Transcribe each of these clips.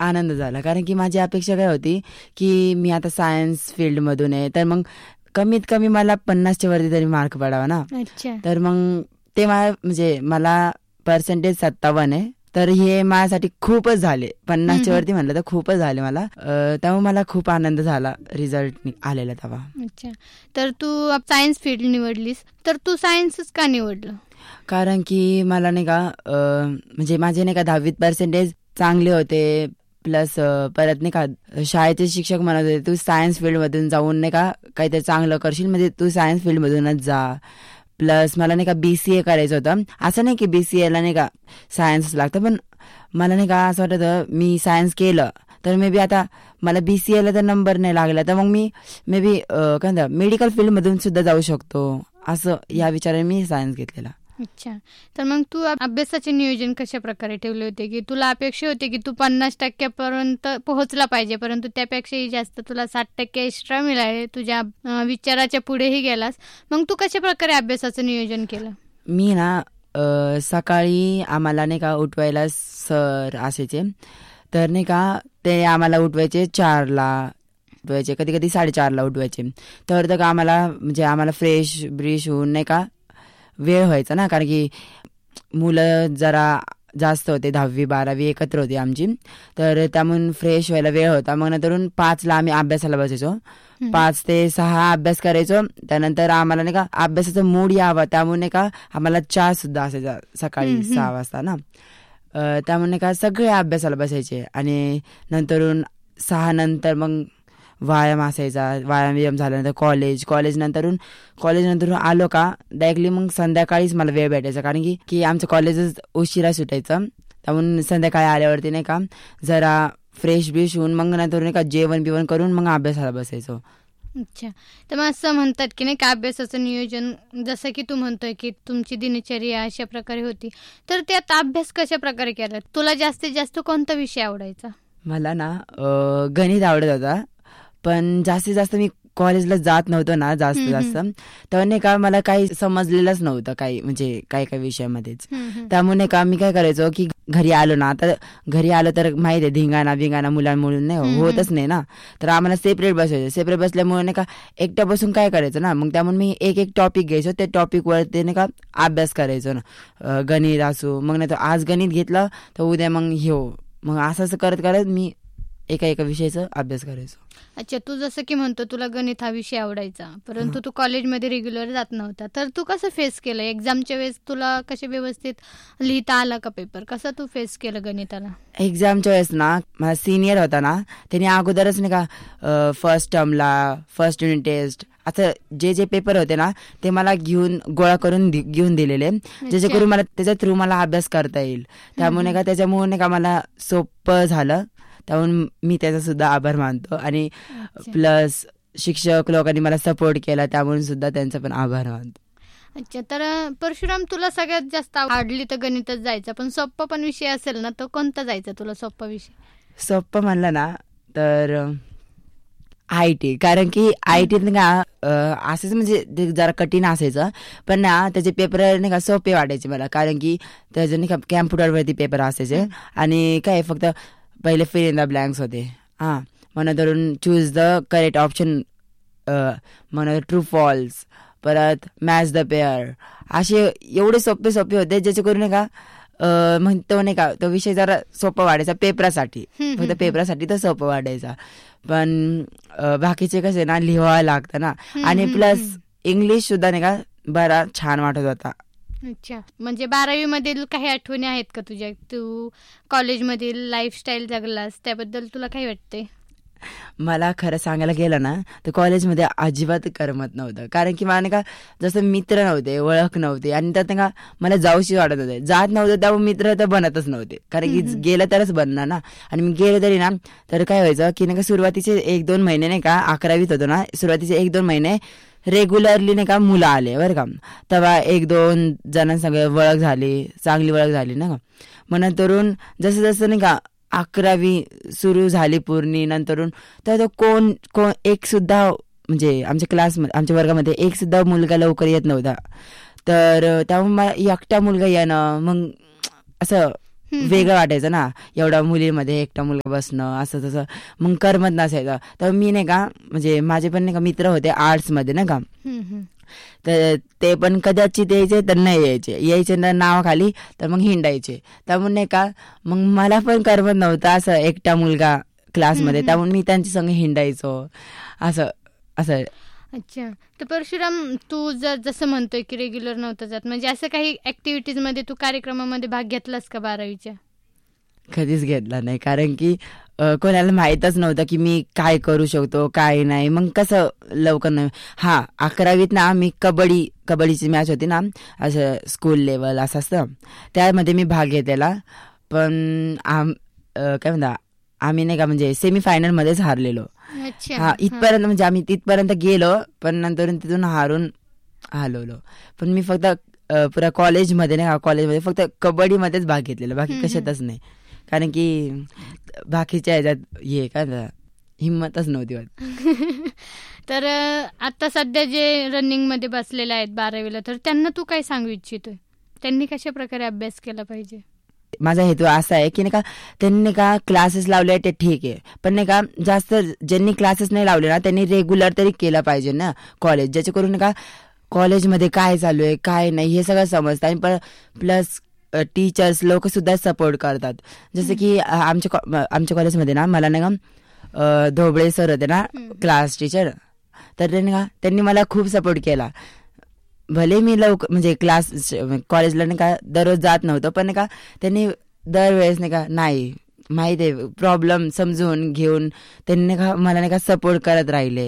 आनंद झाला. कारण की माझी अपेक्षा काय होती की मी आता सायन्स फील्डमधून आहे, तर मग कमीत कमी मला 50च्या वरती तरी मार्क पडावा ना. तर मग ते म्हणजे मला पर्सेंटेज 57 आहे, तर हे माझ्यासाठी खूपच झाले. 50च्या वरती म्हणलं तर खूपच झाले मला. त्यामुळे मला खूप आनंद झाला रिझल्ट आलेला तेव्हा. अच्छा, तर तू सायन्स फील्ड निवडलीस, तर तू सायन्सच का निवडलं? कारण की मला नाही का म्हणजे माझे नाही का 10वीत पर्सेंटेज चांगले होते, प्लस परत नाही का शाळेचे शिक्षक म्हणत होते तू सायन्स फील्डमधून जाऊन नाही का काहीतरी चांगलं करशील, म्हणजे तू सायन्स फील्डमधूनच जा. प्लस मला नाही का BCA करायचं होतं. असं नाही की BCAला नाही का सायन्स लागतं, पण मला नाही का असं वाटत होतं मी सायन्स केलं तर मे बी आता मला BCAला तर नंबर नाही लागला तर मग मी मे बी काय म्हणतात मेडिकल फील्डमधून सुद्धा जाऊ शकतो, असं या विचाराने मी सायन्स घेतलेला. अच्छा, तर मग तू अभ्यासाचे नियोजन कशा प्रकारे ठेवले होते? की तुला अपेक्षा होती की तू 50% पोहोचला पाहिजे, परंतु त्यापेक्षाही जास्त तुला 60% एक्स्ट्रा मिळाले, तुझ्या विचाराच्या पुढेही गेलास, मग तू कशा प्रकारे अभ्यासाचं नियोजन केलं? मी ना सकाळी आम्हाला नाही का उठवायला सर असायचे, तर नाही का ते आम्हाला उठवायचे 4ला उठवायचे, कधी कधी 4:30ला उठवायचे. तर आम्हाला फ्रेश ब्रिश होऊन नाही का वेळ व्हायचा ना, कारण की मुलं जरा जास्त होते, 10वी 12वी एकत्र होती आमची, तर त्यामुळे फ्रेश व्हायला वेळ होता. मग नंतरून 5ला आम्ही अभ्यासाला बसायचो, 5 ते 6 अभ्यास करायचो. त्यानंतर आम्हाला नाही का अभ्यासाचा मूड यावा त्यामुळे नाही का आम्हाला चहा सुद्धा असायचा सकाळी 6 वाजता ना. त्यामुळे नाही का सगळे अभ्यासाला बसायचे. आणि नंतरून 6 नंतर मग व्यायाम असायचा, व्यायाम झाल्यानंतर कॉलेज नंतरून आलो का डायरेक्टली मग संध्याकाळीच मला वेळ भेटायचा, कारण की आमचं कॉलेजच उशिरा सुटायचं. त्यामुळे संध्याकाळी आल्यावरती नाही का जरा फ्रेश ब्रिश होऊन मग नंतर नाही का जेवण बिवण करून मग अभ्यासाला बसायचो. अच्छा, तर मग असं म्हणतात की नाही का अभ्यासाचं नियोजन, जसं की तू म्हणतोय की तुमची दिनचर्या अशा प्रकारे होती, तर त्यात अभ्यास कशा प्रकारे केला? तुला जास्तीत जास्त कोणता विषय आवडायचा? मला ना गणित आवडत होता, पण जास्तीत जास्त मी कॉलेजला जात नव्हतो ना जास्त तर नाही का मला काही समजलेलंच नव्हतं काही, म्हणजे काही विषयामध्येच. त्यामुळे नाही का मी काय करायचो की घरी आलो तर माहिती आहे धिंगाणा मुलांमुळून नाही होतच नाही ना, तर आम्हाला सेपरेट बसल्यामुळे नाही का एकट्या बसून काय करायचं ना, मग त्यामुळे मी एक टॉपिक घ्यायचो, त्या टॉपिकवरती नाही का अभ्यास करायचो ना. गणित असो, मग नाही तर आज गणित घेतलं तर उद्या मग असं करत मी एका विषयाचा अभ्यास करायचो. अच्छा, तू जसं की म्हणतो तुला गणित हा विषय आवडायचा, परंतु तू कॉलेजमध्ये रेग्युलर जात नव्हता, तर तू कसं फेस केलं? एक्झामच्या वेळेस तुला कसे व्यवस्थित लिहिता आला का पेपर? कसं तू फेस केलं गणिताला? एक्झामच्या वेळेस ना माझा सिनियर होता ना, त्याने अगोदरच नाही का फर्स्ट टर्मला फर्स्ट युनिट टेस्ट असं जे पेपर होते ना ते मला गोळा करून घेऊन दिलेले, जेणेकरून मला त्याच्या थ्रू मला अभ्यास करता येईल. त्याच्यामुळे नाही का मला सोपं झालं, त्यामुळे मी त्याचा सुद्धा आभार मानतो. आणि प्लस शिक्षक लोकांनी मला सपोर्ट केला, त्यामुळे सुद्धा त्यांचा पण आभार मानतो. अच्छा, तर परशुराम तुला सगळ्यात जास्त आवडली तर गणितच जायचं, पण सोप्पा पण विषय असेल ना, तर कोणता जायचा तुला सोप्पा विषय? सोप्पं म्हणलं ना तर IT, कारण की IT असेच म्हणजे जरा कठीण असायचं, पण ना त्याचे पेपर नाही का सोपे वाटायचे मला, कारण की त्याचे नाही का कॅम्प्युटरवरती पेपर असायचे आणि काय फक्त पहिले फिल इन द ब्लँक्स होते. मग धरून चूज द करेक्ट ऑप्शन, मग ट्रू फॉल्स, परत मॅच द पेअर, असे एवढे सोपे होते ज्याचे नाही का मग तो नाही का तो विषय जरा सोपा वाटायचा पेपरासाठी, फक्त पेपरासाठी तर सोपं वाटायचा. पण बाकीचे कसे ना लिहावं लागतं ना, आणि प्लस इंग्लिश सुद्धा नाही का बरा छान वाटत होता. अच्छा, म्हणजे 12वी मधील काही आठवणी आहेत का तुझ्या? तू कॉलेजमधील लाईफस्टाईल जगलास, त्याबद्दल तुला काय वाटते? मला खरं सांगायला गेलं ना तर कॉलेजमध्ये अजिबात करमत नव्हतं, कारण की मला नाही का जसं मित्र नव्हते, ओळख नव्हती, आणि त्यात नाही का मला जाऊशी वाटत होते, जात नव्हतं त्यामुळे मित्र तर बनतच नव्हते, कारण की गेलं तरच बनणार ना. आणि मी गेलो तरी ना तर काय व्हायचं की नाही का सुरुवातीचे 1-2 महिने नाही का 11वीत होतो ना, सुरुवातीचे 1-2 महिने रेग्युलरली नाही का मुलं आले बरं का, तेव्हा 1-2 जणांसंग ओळख झाली, चांगली ओळख झाली ना. मग नंतरून जसं नाही का 11वी सुरू झाली पूर्ण, नंतरून तर कोण एक सुद्धा म्हणजे आमच्या वर्गामध्ये एक सुद्धा मुलगा लवकर येत नव्हता, तर त्यामुळे मला एकटा मुलगा येणं मग असं वेगळं वाटायचं ना, एवढ्या मुलींमध्ये एकटा मुलगा बसणं असं तसं, मग करमत नसायचं. तर मी नाही का म्हणजे माझे पण नाही का मित्र होते आर्ट्समध्ये नाही का, तर ते पण कदाचित यायचे तर नाही यायचे ना नावाखाली, तर मग हिंडायचे. त्यामुळे नाही का मग मला पण करमत नव्हतं असं एकटा मुलगा क्लासमध्ये, त्यामुळे मी त्यांच्या संग हिंडायचो असं असं. अच्छा, तर परशुराम तू जसं म्हणतोय की रेग्युलर नव्हतं जात, म्हणजे असं काही ऍक्टिव्हिटीज मध्ये तू कार्यक्रमामध्ये भाग घेतलास का 12वीच्या? कधीच घेतला नाही, कारण की कोणाला माहीतच नव्हतं की मी काय करू शकतो काय नाही. मग कसं लवकर नाही. हा 11वीत ना मी कबड्डीची मॅच होती ना, असं स्कूल लेवल असं असतं, त्यामध्ये मी भाग घेतलेला. पण काय म्हणता आम्ही नाही का म्हणजे सेमीफायनलमध्येच हारलेलो. हा इथपर्यंत म्हणजे आम्ही तिथपर्यंत गेलो, पण नंतर तिथून हारून हलवलो. पण मी फक्त पुरा कॉलेजमध्ये नाही का, कॉलेजमध्ये फक्त कबड्डीमध्येच भाग घेतलेला, बाकी कशातच नाही. कारण की बाकीच्या ह्याच्यात हे काय हिंमतच नव्हती वाटत. तर आता सध्या जे रनिंग मध्ये बसलेले आहेत 12वीला, तर त्यांना तू काय सांगू इच्छितोय? त्यांनी कशा प्रकारे अभ्यास केला पाहिजे? माझा हेतू असा आहे की नाही का त्यांनी का क्लासेस लावले ते ठीक आहे, पण नाही का जास्त ज्यांनी क्लासेस नाही लावले ना त्यांनी रेग्युलर तरी केलं पाहिजे ना कॉलेज, ज्याच्याकरून नाही का कॉलेजमध्ये काय चालू आहे काय नाही हे सगळं समजतं. आणि प्लस टीचर्स लोक सुद्धा सपोर्ट करतात. जसं की आमच्या कॉलेजमध्ये ना मला नाही का धोबळे सर होते ना क्लास टीचर, तर त्यांनी मला खूप सपोर्ट केला. भले मी म्हणजे कॉलेजला नाही का दररोज जात नव्हतं, पण नाही का त्यांनी दरवेळेस नाही का नाही माहिती आहे प्रॉब्लेम समजून घेऊन त्यांनी नाही का मला नाही का सपोर्ट करत राहिले.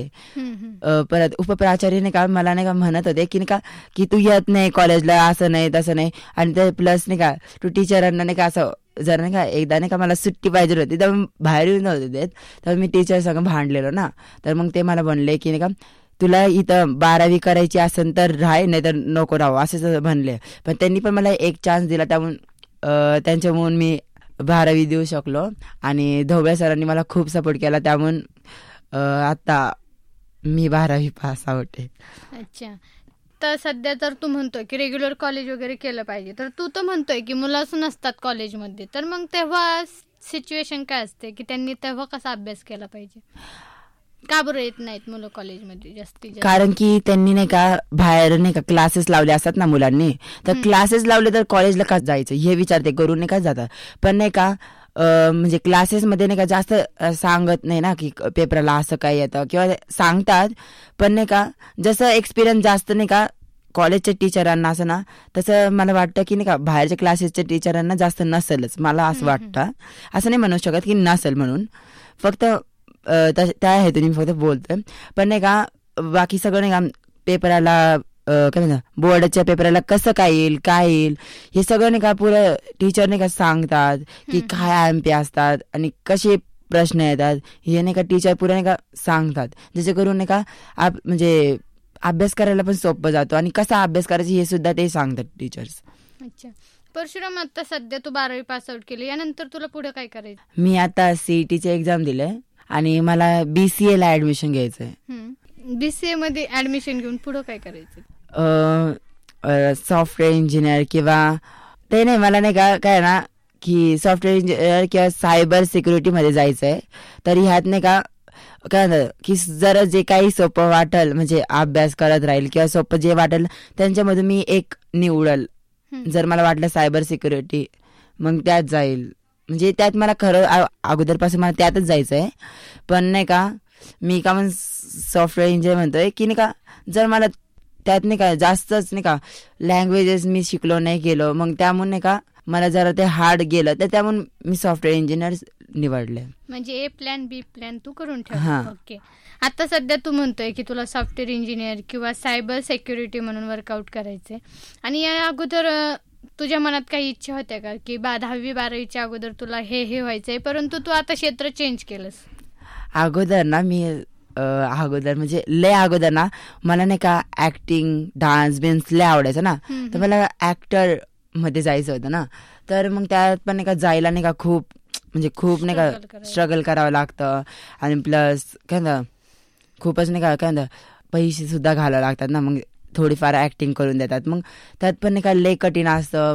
परत उपप्राचार्य नाही का मला नाही का म्हणत होते की नाही का की तू येत नाही कॉलेजला, असं नाही तसं नाही. आणि ते प्लस नाही का तू टीचरांना नाही का असं जर नाही का एकदा नाही का मला सुट्टी पाहिजे होती तर बाहेर येऊन नव्हते देत, तर मी टीचर संग भांडलेलो ना, तर मग ते मला म्हणले की नाही का तुला इथं 12वी करायची असेल तर राह, नाही तर नको राहू असे म्हणले. पण त्यांनी पण मला एक चान्स दिला, त्यामुळे त्यांच्यामुळे मी 12वी देऊ शकलो. आणि धोबळे सरांनी मला खूप सपोर्ट केला, त्यामुळे आता मी 12वी पास आउट आहे. अच्छा, तर सध्या तर तू म्हणतोय की रेग्युलर कॉलेज वगैरे केलं पाहिजे, तर तू तर म्हणतोय की मुलंच नसतात कॉलेजमध्ये, तर मग तेव्हा सिच्युएशन काय असते की त्यांनी तेव्हा कसा अभ्यास केला पाहिजे? का बरं येत नाहीत मुलं कॉलेजमध्ये जास्तीत जास्त? कारण की त्यांनी नाही का बाहेर नाही का क्लासेस लावले असतात ना मुलांनी, तर क्लासेस लावले तर कॉलेजला का जायचं हे विचारते करून नाही का जातात. पण नाही का म्हणजे क्लासेसमध्ये नाही का जास्त सांगत नाही ना की पेपरला असं काय येतं, किंवा सांगतात पण नाही का जसं एक्सपिरियन्स जास्त नाही का कॉलेजच्या टीचरांना असं ना, तसं मला वाटतं की नाही का बाहेरच्या क्लासेसच्या टीचरांना जास्त नसेलच, मला असं वाटतं. असं नाही म्हणू शकत की नसेल म्हणून, फक्त त्या हेतून मी फक्त बोलतोय. पण नाही का बाकी सगळं नाही का पेपराला काय म्हणतात बोर्डाच्या पेपराला कसं काय येईल हे सगळं नाही का पुरं टीचर नाही का सांगतात की काय MP असतात आणि कसे प्रश्न येतात हे नाही का टीचर पुरं नाही का सांगतात, ज्याच्याकरून नाही का म्हणजे अभ्यास करायला पण सोपं जातो आणि कसा अभ्यास करायचा हे सुद्धा ते सांगतात टीचर्स. अच्छा, परशुराम आता सध्या तू 12वी पास आउट केली, यानंतर तुला पुढे काय करायचं? मी आता CETची एक्झाम दिले आणि मला BCA ला ऍडमिशन घ्यायचंय. BCA मध्ये ऍडमिशन घेऊन पुढे काय करायचं? सॉफ्टवेअर इंजिनियर किंवा ते नाही, मला नाही का काय ना की सॉफ्टवेअर इंजिनियर किंवा सायबर सिक्युरिटी मध्ये जायचंय. तर ह्यात नाही का काय म्हणतात की जरा जे काही सोपं वाटेल म्हणजे अभ्यास करत राहील किंवा सोपं जे वाटेल त्यांच्यामधून मी एक निवडल. जर मला वाटलं सायबर सिक्युरिटी मग त्यात जाईल, म्हणजे त्यात मला खरं अगोदरपासून मला त्यातच जायचंय. पण नाही का मी का मग सॉफ्टवेअर इंजिनियर म्हणतोय की नाही का जर मला त्यात नाही का जास्तच नाही का लँग्वेजेस मी शिकलो नाही गेलो, मग त्यामुळे नाही का मला जरा ते हार्ड गेलं, तर त्यामुळे मी सॉफ्टवेअर इंजिनियर निवडले. म्हणजे A प्लॅन B प्लॅन तू करून ठेव. ओके, आता सध्या तू म्हणतोय की तुला सॉफ्टवेअर इंजिनियर किंवा सायबर सिक्युरिटी म्हणून वर्कआउट करायचंय, आणि या अगोदर तुझ्या मनात काही इच्छा होत्या का की 10वी 12वीच्या अगोदर तुला हे व्हायचंय, परंतु तू आता क्षेत्र चेंज केलंस? अगोदर ना मी अगोदर म्हणजे लय अगोदर ना मला नाही का ऍक्टिंग डान्स बिन्स लय आवडायचं ना, तर मला ऍक्टर मध्ये जायचं होतं ना, तर मग त्यात पण नाही का जायला नाही का खूप नाही का स्ट्रगल करावं लागतं. आणि प्लस काय म्हणतात खूपच नाही का काय म्हणतात पैसे सुद्धा घालावं लागतात ना, मग थोडीफार ऍक्टिंग करून देतात, मग त्यात पण नाही का लय कठीण असतं.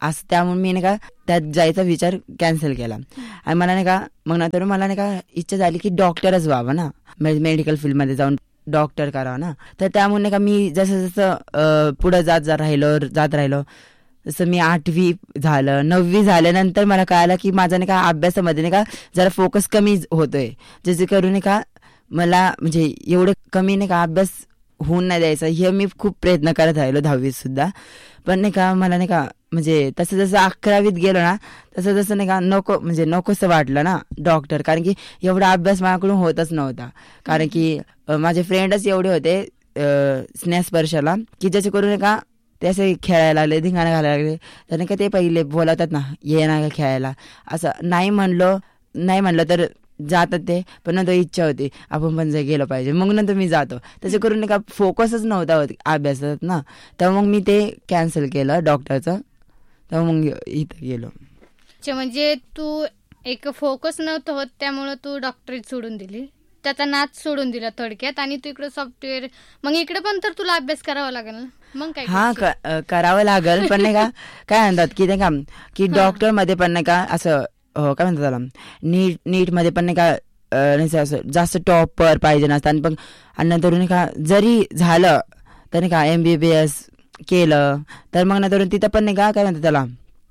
असं, त्यामुळे मी नाही का त्यात जायचा विचार कॅन्सल केला. आणि मला नाही का मग नंतर मला नाही का इच्छा झाली की डॉक्टरच व्हावं ना, मेडिकल फील्डमध्ये जाऊन डॉक्टर करावं ना. तर त्यामुळे नाही का मी जसं जसं पुढं जात राहिलो जसं मी 8वी झालं, 9वी झाल्यानंतर मला कळालं की माझा नाही का अभ्यासामध्ये नाही का जरा फोकस कमी होतोय, ज्याचे करून नाही का मला म्हणजे एवढे कमी नाही का अभ्यास होऊन नाही द्यायचा. हे मी खूप प्रयत्न करत राहिलो 10वीत सुद्धा. पण नाही का मला नाही का म्हणजे तसं जसं 11वीत गेलो ना तसं नाही का नकोसं वाटलं ना डॉक्टर, कारण की एवढा अभ्यास माझ्याकडून होतच नव्हता. कारण की माझे फ्रेंडच एवढे होते स्नेहस्पर्शाला की ज्याचे करून नाही का ते असे खेळायला लागले, धिंगाणा घालायला लागले. तर नाही का ते पहिले बोलवतात ना ये ना खेळायला, असं नाही म्हणलं तर जातात ते. पण नंतर इच्छा होती आपण पण गेलं पाहिजे, मग नंतर मी जातो. त्याचे करून नाही का फोकसच नव्हता होत अभ्यासात ना, तर मग मी ते कॅन्सल केलं डॉक्टरचं. तर मग इथं गेलो. म्हणजे तू एक फोकस नव्हतं होत त्यामुळे तू डॉक्टरीत सोडून दिली, त्याचा नाच सोडून दिला थोडक्यात, आणि तू इकडे सॉफ्टवेअर. मग इकडे पण तर तुला अभ्यास करावा लागेल ना, मग काय? हा करावं लागेल. पण नाही का काय म्हणतात की नाही का की डॉक्टर मध्ये पण नाही का असं काय म्हणतात त्याला नीट मध्ये पण नाही का असं जास्त टॉपर पाहिजे नसतं. पण आणि नंतर नाही का जरी झालं तर नाही का MBBS केलं तर मग नंतर तिथं पण नाही का काय म्हणतात त्याला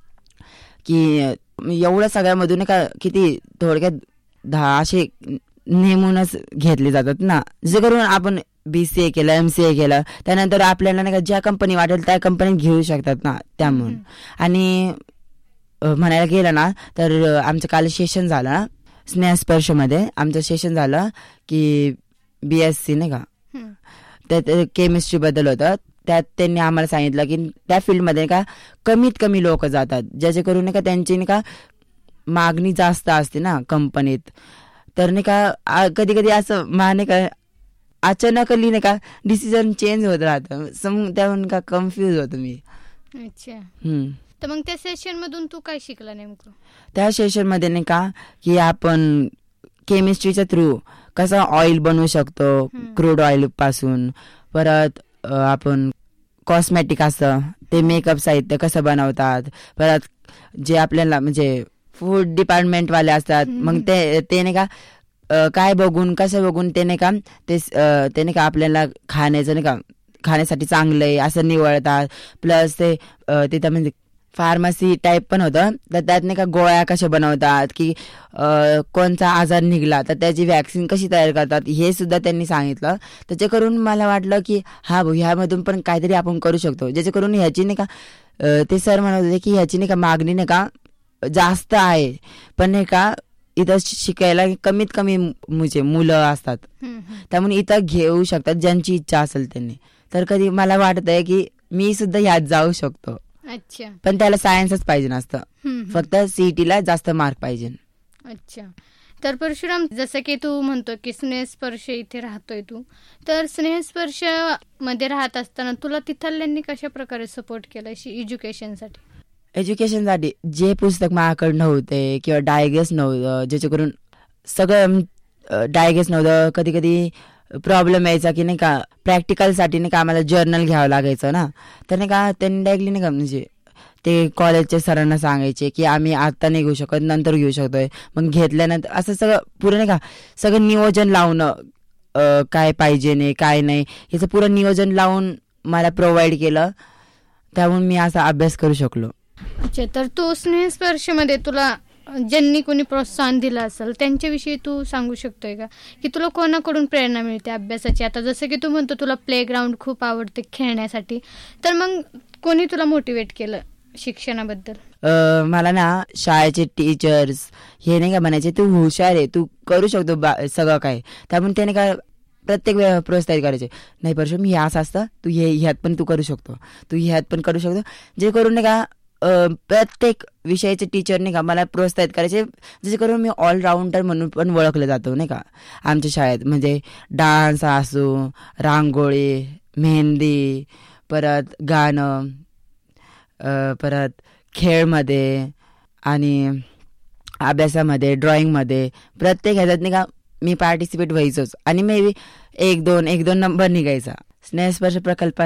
की एवढं सगळ्यामधून नाही का किती थोडक्यात 10 असे नेमूनच घेतले जातात ना, जे करून आपण BCA केलं, MCA केलं, त्यानंतर आपल्याला नाही का ज्या कंपनी वाटेल त्या कंपनीत घेऊ शकतात ना. त्यामुळे आणि म्हणायला गेलं ना तर आमचं काल सेशन झालं ना स्नेहस्पर्शमध्ये, आमचं सेशन झालं की BSc नाही का त्यात केमिस्ट्री बद्दल होतं. त्यात त्यांनी आम्हाला सांगितलं की त्या फील्डमध्ये का कमीत कमी लोक जातात, ज्याचे करून नाही का त्यांची नाही का मागणी जास्त असते ना कंपनीत. तर नाही का कधी कधी असं नाही का अचानकली नाही का डिसिजन चेंज होत राहतं, त्याहून का कन्फ्यूज होतो मी. अच्छा. तर मग त्या सेशन मधून तू काय शिकला नेमकं? त्या सेशन मध्ये नाही का की आपण केमिस्ट्रीच्या थ्रू कसं ऑइल बनवू शकतो क्रूड ऑइल पासून, परत आपण कॉस्मेटिक असतं ते मेकअप साहित्य कसं बनवतात, परत जे आपल्याला म्हणजे फूड डिपार्टमेंट वाले असतात मग ते नाही का काय बघून कसं बघून ते नाही का ते नाही का आपल्याला खाण्याचं नाही का खाण्यासाठी चांगलं आहे असं निवडतात. प्लस ते तिथं म्हणजे फार्मसी टाईप पण होतं, तर त्यात नाही का गोळ्या कशा बनवतात की कोणता आजार निघला तर त्याची वॅक्सिन कशी तयार करतात हे सुद्धा त्यांनी सांगितलं. त्याच्याकरून मला वाटलं की हा भाऊ ह्यामधून पण काहीतरी आपण करू शकतो, ज्याच्याकरून ह्याची नाही का ते सर म्हणत होते की ह्याची नाही का मागणी नाही का जास्त आहे, पण नाही का इथं शिकायला कमीत कमी म्हणजे मुलं असतात, त्यामुळे इथं घेऊ शकतात ज्यांची इच्छा असेल त्यांनी. तर कधी मला वाटतंय की मी सुद्धा ह्यात जाऊ शकतो. अच्छा. पण त्याला सायन्सच पाहिजे नसतं, फक्त CET-ला जास्त मार्क पाहिजे. अच्छा. तर परशुराम, जसं की तू म्हणतो की स्नेहस्पर्श इथे राहतोय तू, तर स्नेहस्पर्श मध्ये राहत असताना तुला तिथल्यांनी कशा प्रकारे सपोर्ट केला एज्युकेशनसाठी? एज्युकेशनसाठी जे पुस्तक माझ्याकडं नव्हते किंवा डायग्रेस नव्हतं, ज्याच्याकरून सगळं डायग्रेस नव्हतं. कधी कधी प्रॉब्लेम यायचा की नाही का प्रॅक्टिकलसाठी नाही का आम्हाला जर्नल घ्यावं लागायचं ना, तर नाही का त्यांनी डायरेक्टली नाही का म्हणजे ते कॉलेजच्या सरांना सांगायचे की आम्ही आता नाही घेऊ शकत नंतर घेऊ शकतोय. मग घेतल्यानंतर असं सगळं पुरं नाही का सगळं नियोजन लावणं काय पाहिजे नाही काय नाही याचं पुरं नियोजन लावून मला प्रोव्हाइड केलं, त्यामुळे मी असा अभ्यास करू शकलो. अच्छा. तर तू स्नेहस्पर्शमध्ये तुला ज्यांनी कोणी प्रोत्साहन दिलं असेल त्यांच्याविषयी तू सांगू शकतोय का, की तुला कोणाकडून प्रेरणा मिळते अभ्यासाची? आता जसं की तू म्हणतो तुला प्लेग्राऊंड खूप आवडते खेळण्यासाठी, तर मग कोणी तुला मोटिवेट केलं शिक्षणाबद्दल? मला ना शाळेचे टीचर्स हे नाही का म्हणायचे तू हुशार आहे, तू करू शकतो सगळं काय, त्यामुळे त्याने काय प्रत्येक वेळा प्रोत्साहित करायचे. नाही परशुराम हे असं असतं, तू ह्यात पण तू करू शकतो, तू ह्यात पण करू शकतो, जे करून नाही का प्रत्येक विषयाचे टीचर नाही का मला प्रोत्साहित करायचे, जसे करून मी ऑलराऊंडर म्हणून पण ओळखलं जातो नाही का आमच्या शाळेत. म्हणजे डान्स असो, रांगोळी, मेहंदी, परत गाणं, परत खेळमध्ये आणि अभ्यासामध्ये, ड्रॉइंगमध्ये, प्रत्येक ह्याच्यात नाही का मी पार्टिसिपेट व्हायचोच. आणि मे बी एक दोन नंबर निघायचा. स्नेहस्पर्श प्रकल्पात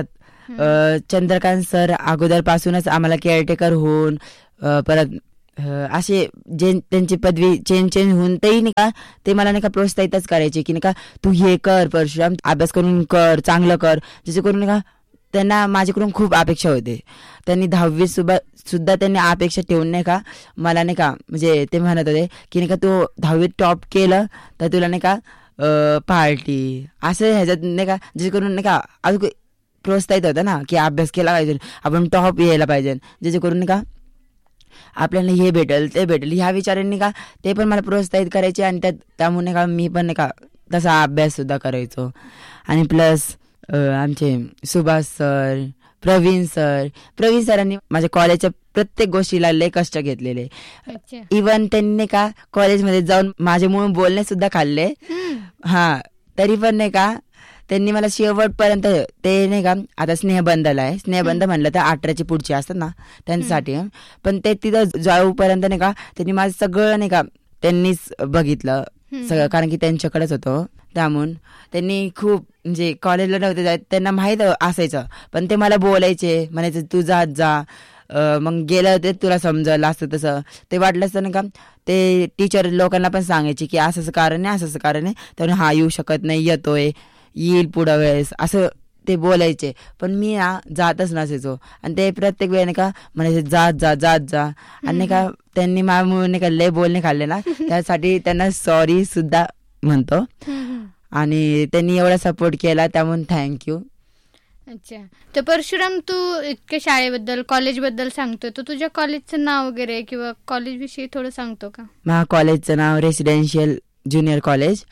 चंद्रकांत सर अगोदरपासूनच आम्हाला केअरटेकर होऊन परत असे जे त्यांची पदवी चेंज होऊन तेही नाही का ते मला नाही का प्रोत्साहितच करायचे की नाही का तू हे कर परशुराम, अभ्यास करून कर, चांगलं कर, जेणेकरून नाही का त्यांना माझ्याकडून खूप अपेक्षा होते. त्यांनी 10वी सुद्धा त्यांनी अपेक्षा ठेवून नाही का मला नाही का म्हणजे ते म्हणत होते की नाही का तू 10वी टॉप केलं तर तुला नाही का पार्टी असं ह्याच्यात नाही का जेणेकरून नाही का अजून प्रोत्साहित होतं ना की अभ्यास केला पाहिजे, आपण टॉप यायला पाहिजे, जेणेकरून नाही का आपल्याला हे भेटेल ते भेटेल ह्या विचारांनी का ते पण मला प्रोत्साहित करायचे. आणि त्यामुळे का मी पण नाही का तसा अभ्यास सुद्धा करायचो. आणि प्लस आमचे सुभाष सर, प्रवीण सरांनी माझ्या कॉलेजच्या प्रत्येक गोष्टीला लय कष्ट घेतलेले. इवन त्यांनी का कॉलेजमध्ये जाऊन माझ्यामुळे बोलणे सुद्धा खाल्ले. हा तरी पण नाही का त्यांनी मला शेवटपर्यंत ते नाही का आता स्नेहबंधला आहे, स्नेहबंध म्हणलं तर 18ची पुढची असतात ना त्यांच्यासाठी, पण ते तिथं जाऊपर्यंत नाही का त्यांनी माझं सगळं नाही का त्यांनीच बघितलं सगळं, कारण की त्यांच्याकडेच होतं. त्यामुळे त्यांनी खूप म्हणजे कॉलेजला नव्हते जात, त्यांना माहीत असायचं पण ते मला बोलायचे, म्हणायचं तू जा मग गेलं ते तुला समजलं असं तसं. ते वाटलं असतं ना का ते टीचर लोकांना पण सांगायचे की असंच कारण आहे, असंच कारण आहे, तर हा येऊ शकत नाही, येतोय, येईल पुढं वेळेस, असं ते बोलायचे. पण मी जातच नसायचो आणि ते प्रत्येक वेळेने का म्हणायचे जात जा. आणि नाही का त्यांनी माझ्यामुळे नाही का लय बोलणे खाल्ले ना, त्यासाठी त्यांना सॉरी सुद्धा म्हणतो. आणि त्यांनी एवढा सपोर्ट केला त्यामुळे थँक्यू. अच्छा, तर परशुराम तू इतक्या शाळेबद्दल कॉलेजबद्दल सांगतोय, तर तुझ्या कॉलेजचं नाव वगैरे किंवा कॉलेज विषयी थोडं सांगतो का? माझ्या कॉलेजचं नाव रेसिडेन्शियल ज्युनियर कॉलेज.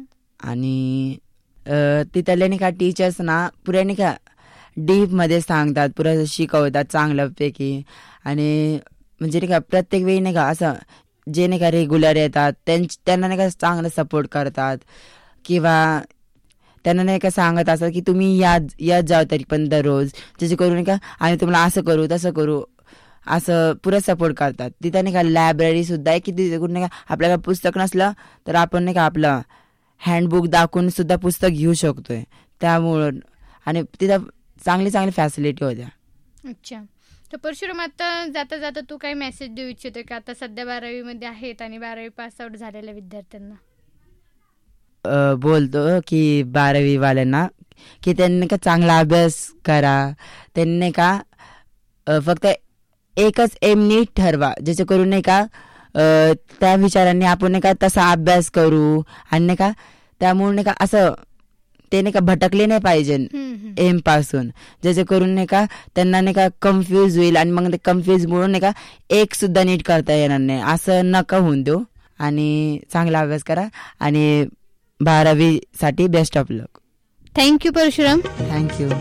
आणि तिथले नाही का टीचर्स ना पुरे नाही का डीप मध्ये सांगतात, पुरं शिकवतात चांगल्यापैकी. आणि म्हणजे नाही का प्रत्येक वेळी नाही का असं जे नाही का रेग्युलर येतात त्यांना नाही का चांगलं सपोर्ट करतात, किंवा त्यांना नाही का सांगत असतात की तुम्ही यात जाऊ तरी पण दररोज, ज्याचे करू नाही का आम्ही तुम्हाला असं करू तसं करू, असं पुरं सपोर्ट करतात. तिथं नाही का लायब्ररी सुद्धा आहे की तिथे नाही का आपल्याला पुस्तक नसलं तर आपण नाही का आपलं हँडबुक दाखवून सुद्धा पुस्तक घेऊ शकतोय. त्यामुळं आणि तिथं चांगली फॅसिलिटी होत्या. अच्छा, तर परशुराम आता जाता जाता तू काही मेसेज देऊ इच्छितो का आता सध्या 12वी मध्ये आहेत आणि 12वी पास आउट झालेल्या विद्यार्थ्यांना? बोलतो की 12वी वाल्यांना की त्यांनी का चांगला अभ्यास करा, त्यांनी का फक्त एकच एम नीट ठरवा, ज्याचे करून नाही का त्या विचारांनी आपण नाही का तसा अभ्यास करू. आणि नाही का त्यामुळे नाही का असं ते नाही का भटकले नाही पाहिजे एम पासून, ज्याचे करून नाही का त्यांना नाही का कन्फ्यूज होईल आणि मग ते कन्फ्यूज म्हणून नाही का एक सुद्धा नीट करता येणार नाही, असं नका होऊन देऊ. आणि चांगला अभ्यास करा आणि 12वी साठी best of luck. Thank you Parshuram. Thank you.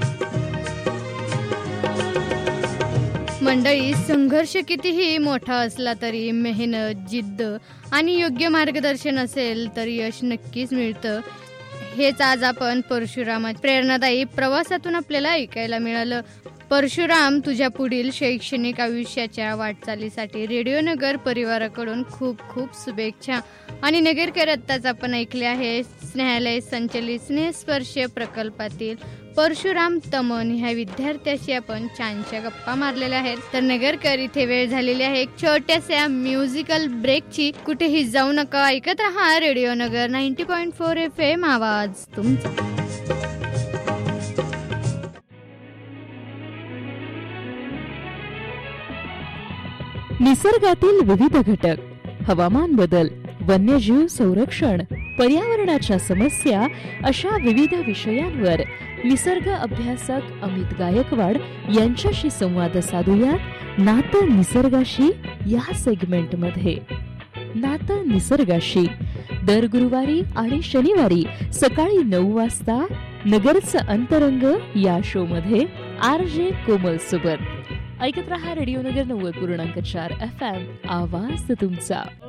मंडळी, संघर्ष कितीही मोठा असला तरी मेहनत, जिद्द आणि योग्य मार्गदर्शन असेल तर यश नक्कीच मिळतं. हेच आज आपण परशुरामाच्या प्रेरणादायी प्रवासातून आपल्याला ऐकायला मिळालं. परशुराम, तुझ्या पुढील शैक्षणिक आयुष्याच्या वाटचालीसाठी रेडिओ नगर परिवाराकडून खूप खूप शुभेच्छा. आणि नगरकर, आत्ताच आपण ऐकले आहे स्नेहालय संचलित स्नेहस्पर्श प्रकल्पातील परशुराम तमन ह्या विद्यार्थ्याशी आपण छानशा गप्पा मारलेल्या आहेत. तर नगरकर, इथे वेळ झालेली आहे एक छोट्याशा म्युझिकल ब्रेकची. कुठेही जाऊ नका, ऐकत रहा रेडिओ नगर 90.4 FM, आवाज तुमचा. निसर्गातील विविध घटक, हवामान बदल, वन्यजीव संरक्षण, पर्यावरणाच्या समस्या अशा विविध विषयांवर निसर्ग अभ्यासक अमित गायकवाड यांच्याशी संवाद साधूयात नातं निसर्गाशी या सेगमेंटमध्ये. नातं निसर्गाशी दर गुरुवारी आणि शनिवारी सकाळी 9 वाजता नगरचं अंतरंग या शो मध्ये RJ कोमल सोबत. ऐकत रहा रेडिओ नगर 90.4 FM, आवाज तुमचा.